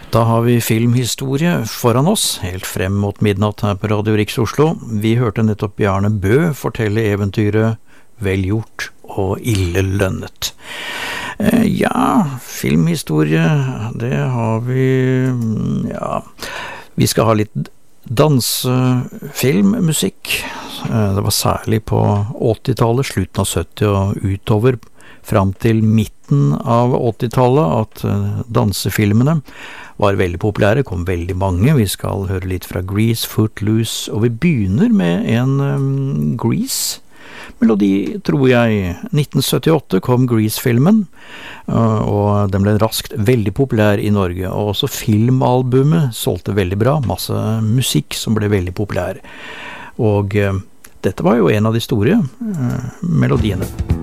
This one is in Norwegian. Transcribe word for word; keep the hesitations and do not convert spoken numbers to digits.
Da har vi filmhistorie foran oss, helt frem mot midnatt her på Radio Riks Oslo. Vi hørte nettopp Bjarne Bø fortelle eventyret Velgjort og ille lønnet. Eh, ja, filmhistorie, det har vi, ja, vi skal ha litt dansefilmmusikk. Eh, det var særlig på åttitallet, slutten av sytti og utover, fram til midten av åttitallet, at uh, dansefilmene var veldig populære, kom veldig mange. Vi skal høre litt fra Grease, Footloose, og vi begynner med en um, Grease-melodi, tror jeg. nitten syttiåtte kom Grease-filmen, uh, og den ble raskt veldig populær i Norge, og også filmalbumet solgte veldig bra, masse musikk som ble veldig populær. Og uh, dette var jo en av de store uh, melodiene.